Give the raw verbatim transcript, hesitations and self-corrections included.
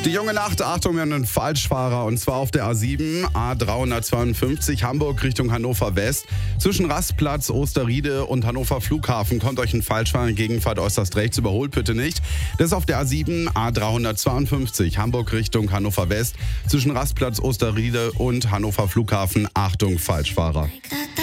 Die junge Nacht, Achtung, wir haben einen Falschfahrer und zwar auf der A sieben, A dreihundertzweiundfünfzig, Hamburg Richtung Hannover West. Zwischen Rastplatz, Osterriede und Hannover Flughafen kommt euch ein Falschfahrer entgegenfahrt äußerst rechts, überholt bitte nicht. Das ist auf der A sieben, A dreihundertzweiundfünfzig, Hamburg Richtung Hannover West. Zwischen Rastplatz, Osterriede und Hannover Flughafen, Achtung, Falschfahrer.